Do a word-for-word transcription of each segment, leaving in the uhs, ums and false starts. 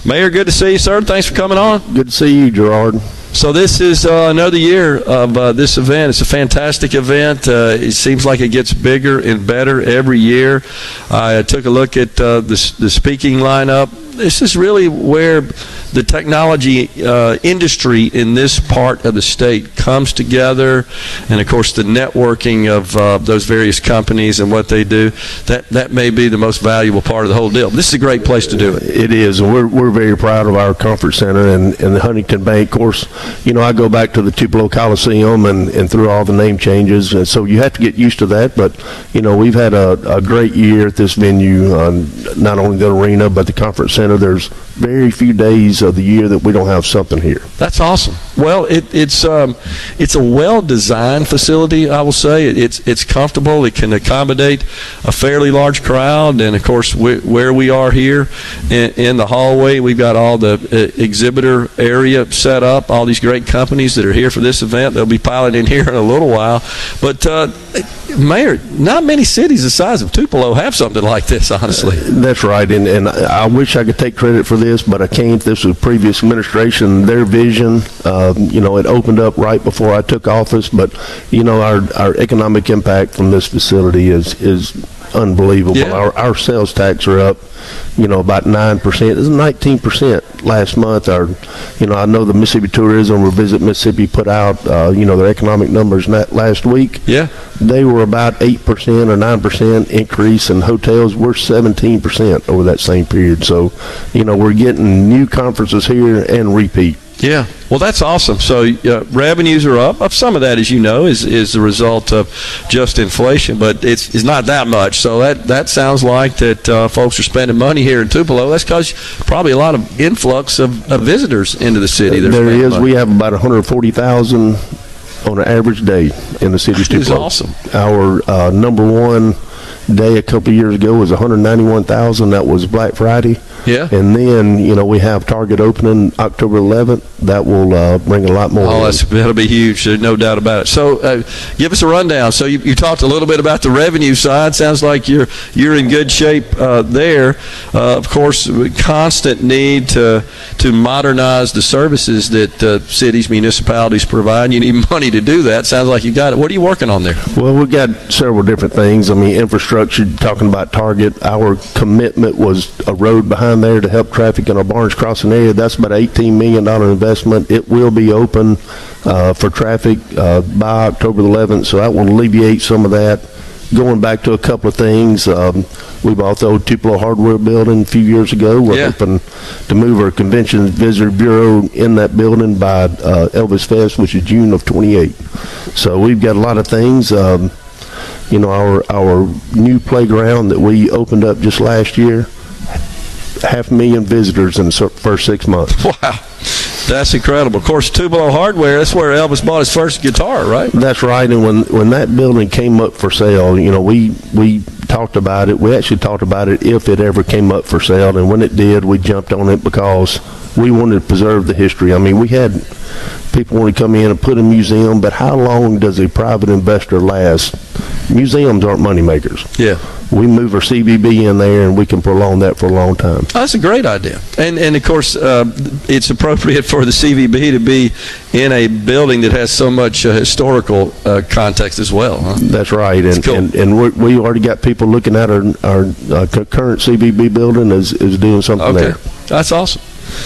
Mayor, good to see you, sir. Thanks for coming on. Good to see you, Gerard. So this is uh, another year of uh, this event. It's a fantastic event. Uh, it seems like it gets bigger and better every year. I took a look at uh, the, the speaking lineup. This is really where the technology uh, industry in this part of the state comes together, and of course the networking of uh, those various companies and what they do. That that may be the most valuable part of the whole deal. This is a great place to do it. It is, and we're we're very proud of our conference center and, and the Huntington Bank. Of course, you know, I go back to the Tupelo Coliseum and, and through all the name changes, and so you have to get used to that. But you know, we've had a, a great year at this venue, uh, not only the arena but the conference center. There's very few days of the year that we don't have something here. That's awesome. Well, it, it's um, it's a well-designed facility, I will say. It, it's it's comfortable. It can accommodate a fairly large crowd, and of course, we, where we are here in, in the hallway, we've got all the uh, exhibitor area set up. All these great companies that are here for this event. They'll be piling in here in a little while. But uh, Mayor, not many cities the size of Tupelo have something like this, honestly. That's right, and, and I wish I could take credit for this, but I can't. This was previous administration, their vision. Uh, you know, it opened up right before I took office, but, you know, our, our economic impact from this facility is, is unbelievable. Yeah. Our, our sales tax are up, you know, about nine percent. It was nineteen percent last month. Our, you know, I know the Mississippi Tourism or Visit Mississippi put out, uh, you know, their economic numbers last week. Yeah. They were about eight percent or nine percent increase, and hotels were seventeen percent over that same period. So, you know, we're getting new conferences here and repeat. Yeah, well, that's awesome. So uh, revenues are up. Up some of that, as you know, is is the result of just inflation, but it's it's not that much. So that that sounds like that uh, folks are spending money here in Tupelo. That's because probably a lot of influx of, of visitors into the city. There is. Money. We have about one hundred forty thousand on an average day in the city of Tupelo. That is awesome. Our uh, number one day a couple of years ago was one hundred ninety-one thousand. That was Black Friday. Yeah. And then, you know, we have Target opening October eleventh. That will uh, bring a lot more. Oh, in. that's, that'll be huge. There's no doubt about it. So uh, give us a rundown. So you, you talked a little bit about the revenue side. Sounds like you're you're in good shape uh, there. Uh, of course, constant need to to modernize the services that uh, cities, municipalities provide. You need money to do that. Sounds like you got it. What are you working on there? Well, we've got several different things. I mean, infrastructure, talking about Target, our commitment was a road behind there to help traffic in our Barnes Crossing area. That's about eighteen million dollars investment. It will be open uh, for traffic uh, by October eleventh, so that will alleviate some of that. Going back to a couple of things, um, we bought the old Tupelo Hardware building a few years ago. We're yeah. hoping to move our Convention and Visitor Bureau in that building by uh, Elvis Fest, which is June of twenty-eight. So we've got a lot of things. Um, you know, our, our new playground that we opened up just last year, half a million visitors in the first six months. Wow. That's incredible. Of course, Tupelo Hardware, that's where Elvis bought his first guitar, right? That's right. And when, when that building came up for sale, you know, we, we talked about it. We actually talked about it if it ever came up for sale. And when it did, we jumped on it because we wanted to preserve the history. I mean, we had people want to come in and put a museum, but how long does a private investor last? Museums aren't money makers. Yeah. We move our C V B in there, and we can prolong that for a long time. Oh, that's a great idea. And, and of course, uh, it's appropriate for the C V B to be in a building that has so much uh, historical uh, context as well. Huh? That's right. And, cool. and, and we're, we already got people looking at our, our uh, current C V B building is, is doing something okay. there. That's awesome.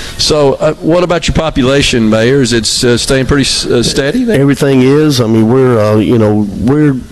So uh, what about your population, Mayor? Is it uh, staying pretty uh, steady there? Everything is. I mean, we're, uh, you know, we're,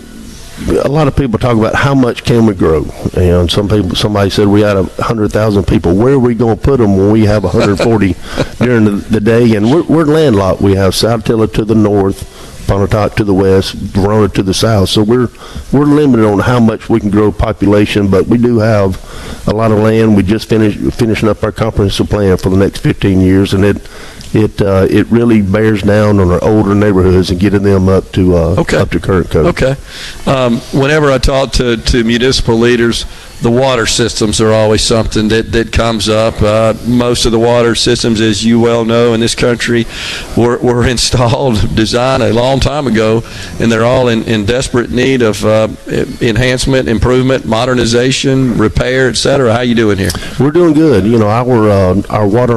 a lot of people talk about how much can we grow. And some people, somebody said we had a hundred thousand people. Where are we going to put them when we have one hundred forty during the, the day? And we're, we're landlocked. We have South Tilla to the north, Pontotoc to the west, Verona to the south. So we're we're limited on how much we can grow population, but we do have a lot of land. We just finished finishing up our comprehensive plan for the next fifteen years, and it it uh, it really bears down on our older neighborhoods and getting them up to uh, okay. up to current code. Okay. Um, whenever I talk to, to municipal leaders, the water systems are always something that, that comes up. Uh, most of the water systems, as you well know, in this country were, were installed, designed a long time ago, and they're all in, in desperate need of uh, enhancement, improvement, modernization, repair, et cetera. How you doing here? We're doing good. You know, our uh, our water